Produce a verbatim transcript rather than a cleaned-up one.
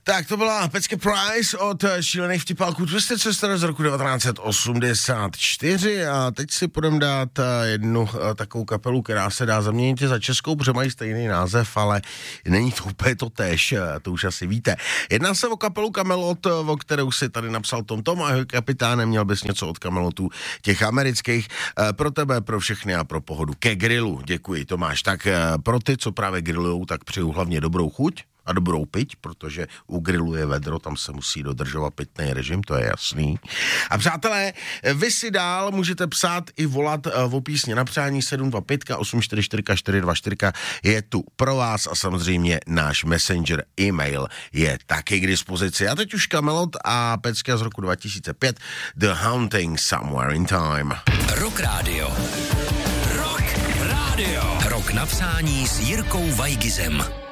Tak to byla Pecky Price od šílených vtipálků Twisted Sister z roku devatenáct osmdesát čtyři a teď si půjdeme dát jednu takovou kapelu, která se dá zaměnit za českou, protože mají stejný název, ale není to úplně to též, to už asi víte. Jedná se o kapelu Kamelot, o kterou si tady napsal Tom Tom a jeho kapitáne, měl bys něco od Kamelotů těch amerických, pro tebe, pro všechny a pro pohodu ke grilu. Děkuji, Tomáš. Tak pro ty, co právě grillujou, tak přeju hlavně dobrou chuť a dobrou piť, protože u grilu je vedro, tam se musí dodržovat pitný režim, to je jasný. A přátelé, vy si dál můžete psát i volat o písně na přání sedm dva pět osm čtyři čtyři čtyři dva čtyři je tu pro vás a samozřejmě náš messenger e-mail je taky k dispozici. A teď už Kamelot a pecka z roku dva tisíce pět The Haunting Somewhere in Time. Rock Radio. Rock Radio. Rock na přání s Jirkou Vajgizem.